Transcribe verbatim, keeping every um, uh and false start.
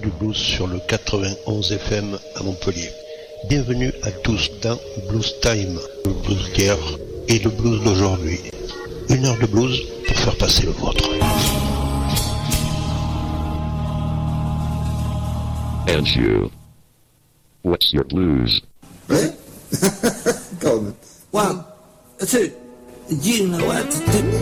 du blues sur le quatre-vingt-onze F M à Montpellier. Bienvenue à tous dans Blues Time, le blues d'hier et le blues d'aujourd'hui. Une heure de blues pour faire passer le vôtre. And you, what's your blues? Eh? Come. One, two, you know what to do.